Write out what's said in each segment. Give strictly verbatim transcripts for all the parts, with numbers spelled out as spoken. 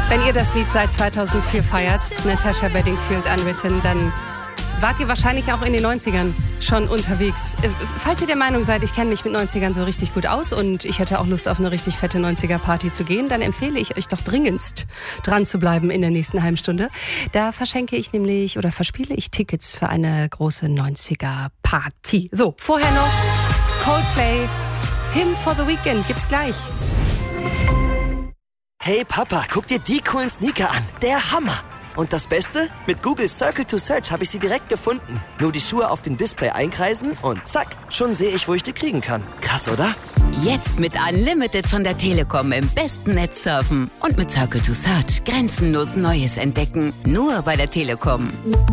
Wenn ihr das Lied seit zweitausendvier feiert, Natasha Bedingfield Unwritten, dann wart ihr wahrscheinlich auch in den neunzigern schon unterwegs. Falls ihr der Meinung seid, ich kenne mich mit neunzigern so richtig gut aus und ich hätte auch Lust auf eine richtig fette neunziger-Party zu gehen, dann empfehle ich euch doch dringendst, dran zu bleiben in der nächsten halben Stunde. Da verschenke ich nämlich oder verspiele ich Tickets für eine große neunziger-Party. So, vorher noch Coldplay, Hymn for the Weekend, gibt's gleich. Hey Papa, guck dir die coolen Sneaker an. Der Hammer! Und das Beste? Mit Google Circle to Search habe ich sie direkt gefunden. Nur die Schuhe auf dem Display einkreisen und zack, schon sehe ich, wo ich die kriegen kann. Krass, oder? Jetzt mit Unlimited von der Telekom im besten Netz surfen. Und mit Circle to Search grenzenlos Neues entdecken. Nur bei der Telekom.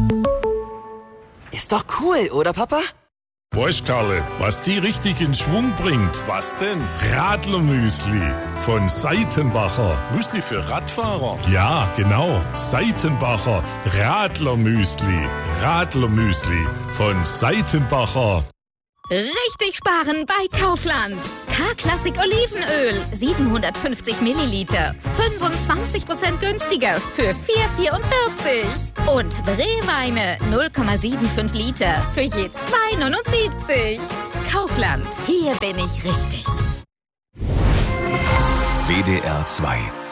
Ist doch cool, oder Papa? Weißt Karle, was die richtig in Schwung bringt? Was denn? Radlermüsli von Seitenbacher. Müsli für Radfahrer? Ja, genau. Seitenbacher Radlermüsli. Radlermüsli von Seitenbacher. Richtig sparen bei Kaufland. K-Klassik Olivenöl, siebenhundertfünfzig Milliliter, fünfundzwanzig Prozent günstiger für vier Komma vierundvierzig. Und Rehweine null Komma fünfundsiebzig Liter für je zwei Komma neunundsiebzig. Kaufland, hier bin ich richtig. W D R zwei